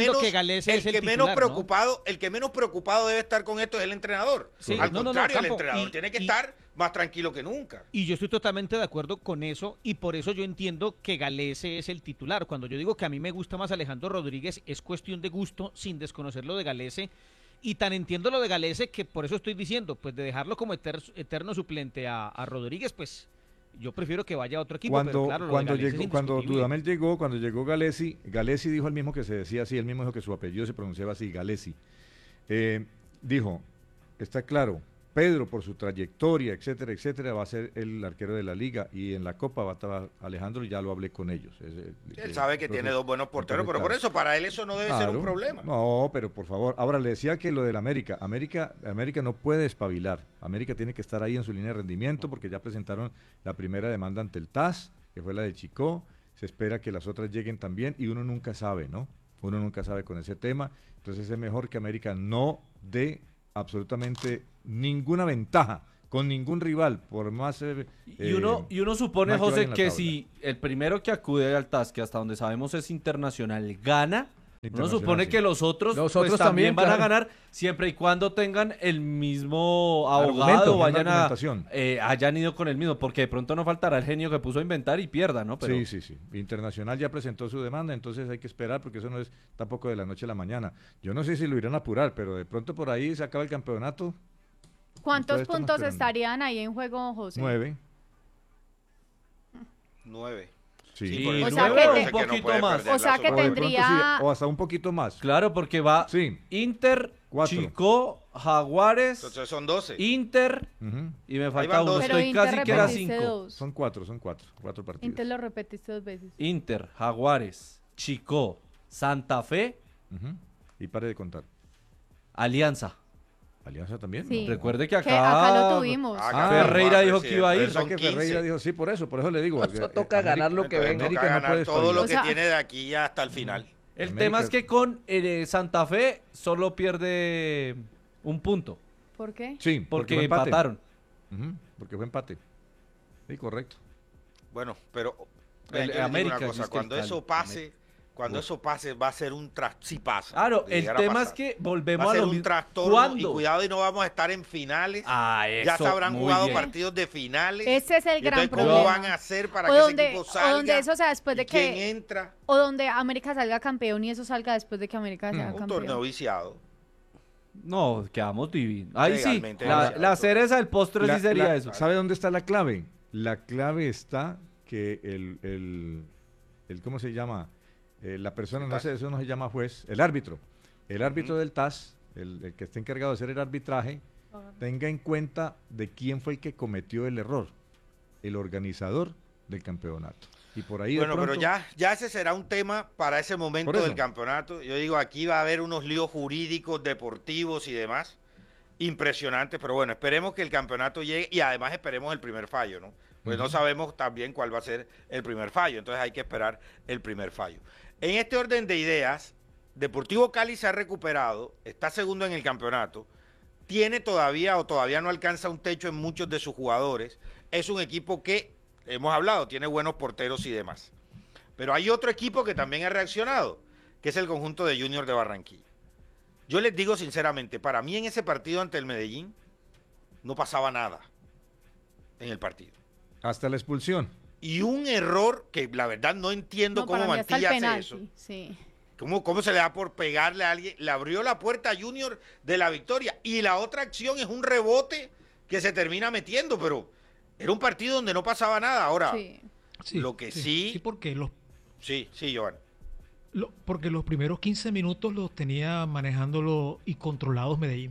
menos preocupado debe estar con esto es el entrenador. Sí, al contrario, el entrenador tiene que estar más tranquilo que nunca. Y yo estoy totalmente de acuerdo con eso, y por eso yo entiendo que Galese es el titular. Cuando yo digo que a mí me gusta más Alejandro Rodríguez, es cuestión de gusto, sin desconocer lo de Galese. Y tan entiendo lo de Galese que por eso estoy diciendo, pues de dejarlo como eterno suplente a Rodríguez, pues yo prefiero que vaya a otro equipo. Cuando Dudamel llegó, cuando llegó Galesi dijo el mismo que se decía así, él mismo dijo que su apellido se pronunciaba así, Galesi. Dijo, está claro, Pedro por su trayectoria, etcétera, etcétera, va a ser el arquero de la liga, y en la Copa va a estar Alejandro, y ya lo hablé con ellos. Él sabe que tiene dos buenos porteros, pero por eso, para él eso no debe ser un problema. No, pero por favor, ahora le decía que lo del América no puede espabilar. América tiene que estar ahí en su línea de rendimiento, porque ya presentaron la primera demanda ante el TAS, que fue la de Chicó. Se espera que las otras lleguen también, y uno nunca sabe, ¿no? Uno nunca sabe con ese tema. Entonces es mejor que América no dé absolutamente ninguna ventaja con ningún rival, por más y uno supone, José, que si el primero que acude al TAS, que hasta donde sabemos es Internacional, gana, uno supone que los otros pues, también van a ganar, siempre y cuando tengan el mismo abogado o hayan ido con el mismo, porque de pronto no faltará el genio que puso a inventar y pierda, ¿no? Pero... Sí. Internacional ya presentó su demanda, entonces hay que esperar, porque eso no es tampoco de la noche a la mañana. Yo no sé si lo irán a apurar, pero de pronto por ahí se acaba el campeonato. ¿Cuántos puntos estarían ahí en juego, José? 9. Sí, o sea que un poquito más. O sea que tendría... o hasta un poquito más. Claro, porque va Inter, 4. Chico, Jaguares. Entonces son 12. Inter, y me falta uno. Estoy casi que era 5. Son 4 partidos. Inter lo repetiste 2 veces. Inter, Jaguares, Chico, Santa Fe. Y pare de contar. Alianza también. Sí. ¿No? Recuerde que acá lo tuvimos. Ferreira dijo que iba a ir. Ferreira dijo, sí, por eso le digo. Eso toca ganar lo que venga. Toca ganar todo lo que tiene de aquí hasta el final. El tema es que con Santa Fe solo pierde un punto. ¿Por qué? Sí, porque empataron. Porque fue empate. Sí, correcto. Bueno, pero América, una cosa, cuando eso pase va a ser un si pasa. Claro, el tema es que volvemos a lo mismo. Un trastorno y cuidado y no vamos a estar en finales. Ya se habrán jugado partidos de finales. Ese es el gran problema. ¿Cómo van a hacer para que ese equipo salga? O donde eso sea después de que... ¿Quién entra? O donde América salga campeón y eso salga después de que América sea campeón. Un torneo viciado. No, quedamos divinos. Ahí sí, la cereza del postre sí sería eso. ¿Sabe dónde está la clave? La clave está que el ¿cómo se llama? La persona, no sé, eso no se llama juez, el árbitro del TAS, el que está encargado de hacer el arbitraje, tenga en cuenta de quién fue el que cometió el error, el organizador del campeonato. Y por ahí bueno, pero ya ese será un tema para ese momento del campeonato. Yo digo, aquí va a haber unos líos jurídicos, deportivos y demás, impresionantes, pero bueno, esperemos que el campeonato llegue y además esperemos el primer fallo, ¿no? Pues no sabemos también cuál va a ser el primer fallo, entonces hay que esperar el primer fallo. En este orden de ideas, Deportivo Cali se ha recuperado, está segundo en el campeonato, tiene todavía no alcanza un techo en muchos de sus jugadores, es un equipo que, hemos hablado, tiene buenos porteros y demás. Pero hay otro equipo que también ha reaccionado, que es el conjunto de Junior de Barranquilla. Yo les digo sinceramente, para mí en ese partido ante el Medellín no pasaba nada en el partido. Hasta la expulsión. Y un error que la verdad no entiendo cómo Mantilla hace eso. Sí. ¿Cómo se le da por pegarle a alguien? Le abrió la puerta a Junior de la victoria. Y la otra acción es un rebote que se termina metiendo, pero era un partido donde no pasaba nada. Ahora, lo que sí... porque Sí, Joan. Porque los primeros 15 minutos los tenía manejándolo y controlados Medellín.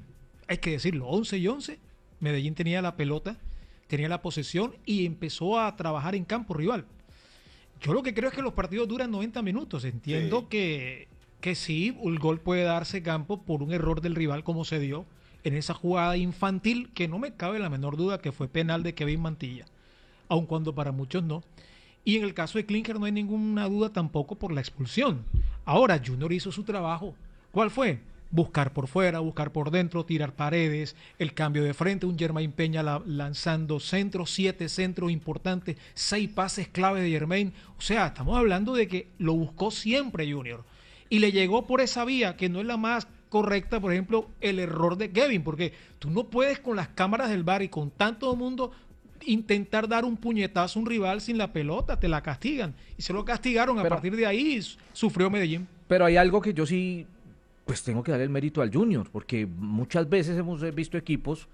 hay que decirlo, 11 y 11, Medellín tenía la pelota, tenía la posesión y empezó a trabajar en campo rival. Yo lo que creo es que los partidos duran 90 minutos. Entiendo que sí, el gol puede darse campo por un error del rival como se dio en esa jugada infantil, que no me cabe la menor duda que fue penal de Kevin Mantilla, aun cuando para muchos no. Y en el caso de Klinger no hay ninguna duda tampoco por la expulsión. Ahora, Junior hizo su trabajo. ¿Cuál fue? Buscar por fuera, buscar por dentro, tirar paredes, el cambio de frente, un Jermain Peña lanzando centros, 7 centros importantes, 6 pases clave de Jermain. O sea, estamos hablando de que lo buscó siempre Junior. Y le llegó por esa vía, que no es la más correcta, por ejemplo, el error de Kevin, porque tú no puedes con las cámaras del VAR y con tanto mundo intentar dar un puñetazo a un rival sin la pelota, te la castigan. Y se lo castigaron, a partir de ahí sufrió Medellín. Pero hay algo que yo sí, pues tengo que darle el mérito al Junior, porque muchas veces hemos visto equipos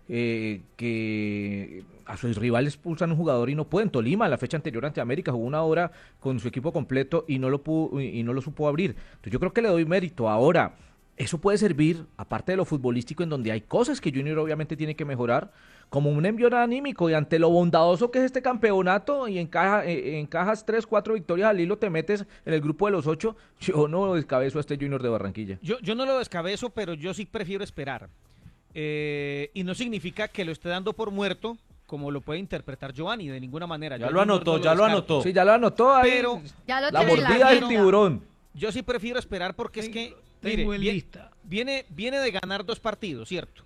que a sus rivales expulsan un jugador y no pueden. Tolima, la fecha anterior ante América, jugó una hora con su equipo completo y no lo supo abrir. Entonces yo creo que le doy mérito. Ahora, eso puede servir, aparte de lo futbolístico, en donde hay cosas que Junior obviamente tiene que mejorar, como un envío anímico, y ante lo bondadoso que es este campeonato, y encajas 3, 4 victorias al hilo, te metes en el grupo de los 8, yo no descabezo a este Junior de Barranquilla. Yo no lo descabezo, pero yo sí prefiero esperar. Y no significa que lo esté dando por muerto, como lo puede interpretar Giovanni, de ninguna manera. Ya lo anotó. Sí, ya lo anotó ahí. Pero la mordida del tiburón. Yo sí prefiero esperar porque es que, mire, viene de ganar 2 partidos, ¿cierto?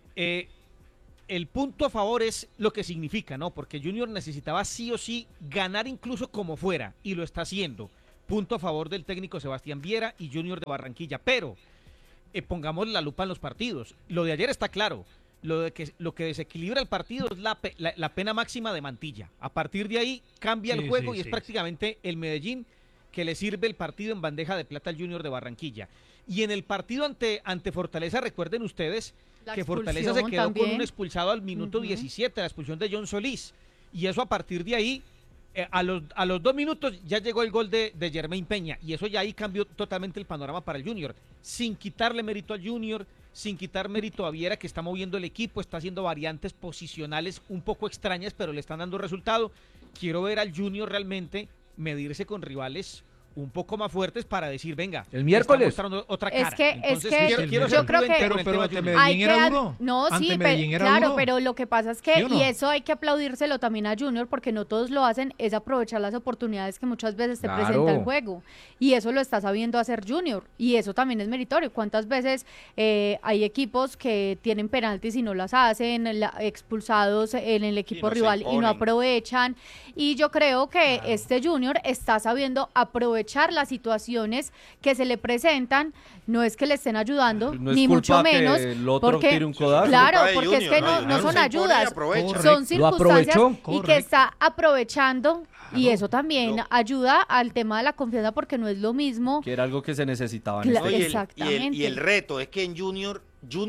El punto a favor es lo que significa, ¿no? Porque Junior necesitaba sí o sí ganar incluso como fuera, y lo está haciendo. Punto a favor del técnico Sebastián Viera y Junior de Barranquilla. Pero pongamos la lupa en los partidos. Lo de ayer está claro. Lo que desequilibra el partido es la pena máxima de Mantilla. A partir de ahí cambia el juego y es prácticamente el Medellín que le sirve el partido en bandeja de plata al Junior de Barranquilla. Y en el partido ante Fortaleza, recuerden ustedes que Fortaleza se quedó con un expulsado al minuto 17, la expulsión de John Solís. Y eso a partir de ahí, a los 2 minutos ya llegó el gol de Jermain Peña. Y eso ya ahí cambió totalmente el panorama para el Junior. Sin quitarle mérito al Junior, sin quitar mérito a Viera, que está moviendo el equipo, está haciendo variantes posicionales un poco extrañas, pero le están dando resultado. Quiero ver al Junior realmente medirse con rivales un poco más fuertes para decir, venga, el miércoles está mostrando otra cara. Es que yo creo que pero ante Medellín era duro. No, sí, claro, pero lo que pasa es que, y eso hay que aplaudírselo también a Junior, porque no todos lo hacen, es aprovechar las oportunidades que muchas veces te presenta el juego, y eso lo está sabiendo hacer Junior, y eso también es meritorio. ¿Cuántas veces hay equipos que tienen penaltis y no las hacen, expulsados en el equipo rival y no aprovechan? Y yo creo que este Junior está sabiendo aprovechar las situaciones que se le presentan. No es que le estén ayudando, ni mucho menos, el otro tire un codazo. Claro, porque es que no son ayudas, son circunstancias y que está aprovechando. Y eso también ayuda al tema de la confianza, porque no es lo mismo. Que era algo que se necesitaba. Exactamente. Y el reto es que en Junior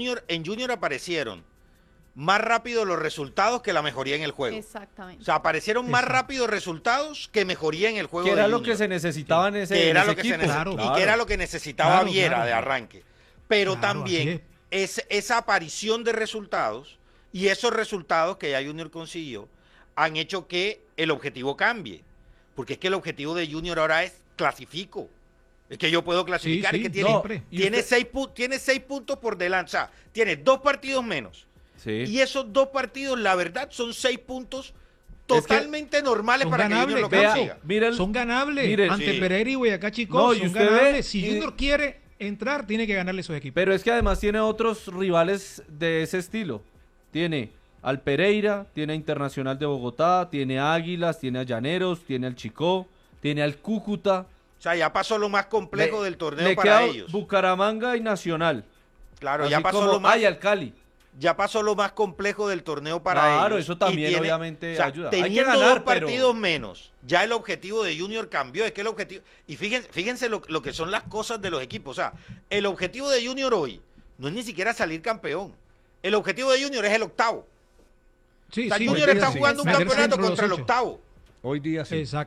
aparecieron más rápido los resultados que la mejoría en el juego. Exactamente. O sea, aparecieron más rápido resultados que mejoría en el juego. Que era lo que se necesitaba en ese equipo. Y que era lo que necesitaba Viera de arranque. Pero también esa aparición de resultados y esos resultados que ya Junior consiguió han hecho que el objetivo cambie. Porque es que el objetivo de Junior ahora es clasifico. Es que yo puedo clasificar. Es que tiene 6 puntos por delante. O sea, tiene 2 partidos menos. Sí. Y esos 2 partidos, la verdad, son 6 puntos totalmente normales para que Junior lo consiga. Son ganables. Ante Pereira y Boyacá Chico, son ganables. Si Junior quiere entrar, tiene que ganarle esos equipos. Pero es que además tiene otros rivales de ese estilo. Tiene al Pereira, tiene a Internacional de Bogotá, tiene a Águilas, tiene a Llaneros, tiene al Chicó, tiene al Cúcuta. O sea, ya pasó lo más complejo del torneo para ellos. Bucaramanga y Nacional. Claro, ya pasó lo más. Hay al Cali. Ya pasó lo más complejo del torneo para ellos. Claro, eso también obviamente ayuda. Teniendo hay que ganar, 2 partidos menos, ya el objetivo de Junior cambió. Es que el objetivo, y fíjense lo que son las cosas de los equipos. O sea, el objetivo de Junior hoy no es ni siquiera salir campeón. El objetivo de Junior es el octavo. Junior está jugando un campeonato contra el octavo. Hoy día sí. Exacto.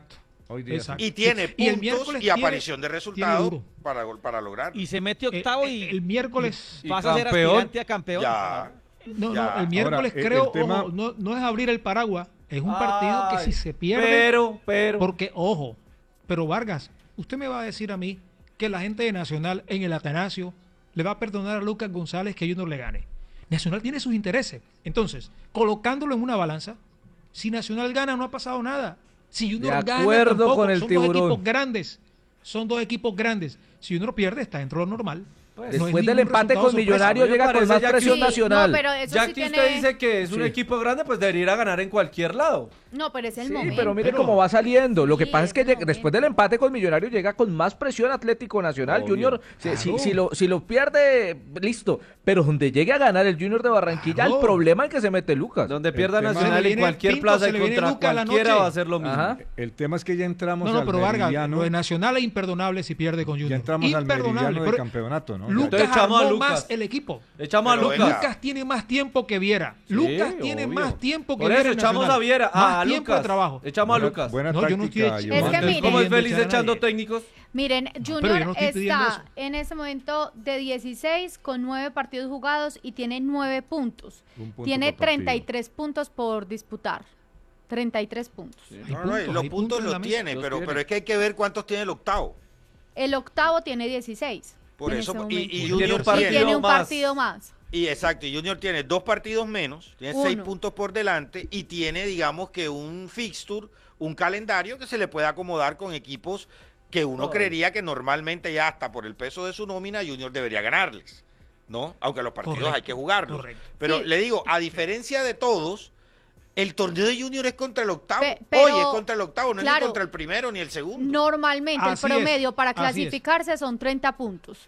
Hoy día. Y tiene puntos y aparición de resultados para lograr. Y se mete octavo y el miércoles pasa a ser aspirante a campeón. No, el miércoles ahora, creo, tema... ojo, no es abrir el paraguas, es un partido que si se pierde, porque, ojo, pero Vargas, usted me va a decir a mí que la gente de Nacional en el Atanasio le va a perdonar a Lucas González que Junior le gane. Nacional tiene sus intereses. Entonces, colocándolo en una balanza, si Nacional gana no ha pasado nada. Si Junior gana tampoco, con el son tiburón. 2 equipos grandes. Son 2 equipos grandes. Si Junior pierde, está dentro de lo normal. Pues, después del empate con Millonarios llega con más presión nacional. No, pero eso ya sí que usted dice que es un equipo grande, pues debería ir a ganar en cualquier lado. No, pero es el momento. Pero mire cómo va saliendo. Lo que pasa es que después del empate con Millonarios llega con más presión Atlético Nacional. Obvio. Junior, si lo pierde, listo. Pero donde llegue a ganar el Junior de Barranquilla, el problema en que se mete Lucas. Donde pierda Nacional en cualquier plaza y contra cualquiera va a ser lo mismo. Ajá. El tema es que ya entramos al pero Vargas, lo de Nacional es imperdonable si pierde con Junior. Ya entramos al meridiano de campeonato, ¿no? Lucas más el equipo. Echamos a Lucas. Lucas tiene más tiempo que Viera. Lucas tiene más tiempo que Viera. Por eso echamos a Viera, a Lucas. De trabajo. Echamos a Lucas. Buena táctica, yo no estoy ¿Cómo es feliz echando técnicos? Miren, Junior está en ese momento de 16 con 9 partidos jugados y tiene 9 puntos. Tiene 33 puntos por disputar. 33 puntos. Sí. Los puntos los tiene, pero es que hay que ver cuántos tiene el octavo. El octavo tiene 16. Por eso, y Junior tiene un partido más. Y exacto, y Junior tiene 2 partidos menos, tiene 6 puntos por delante y tiene, digamos que un fixture, un calendario que se le puede acomodar con equipos que uno creería que normalmente ya hasta por el peso de su nómina Junior debería ganarles, ¿no? Aunque los partidos hay que jugarlos. Pero le digo, a diferencia de todos, el torneo de Junior es contra el octavo. Hoy es contra el octavo, no es ni contra el primero ni el segundo. Normalmente el promedio para clasificarse son 30 puntos.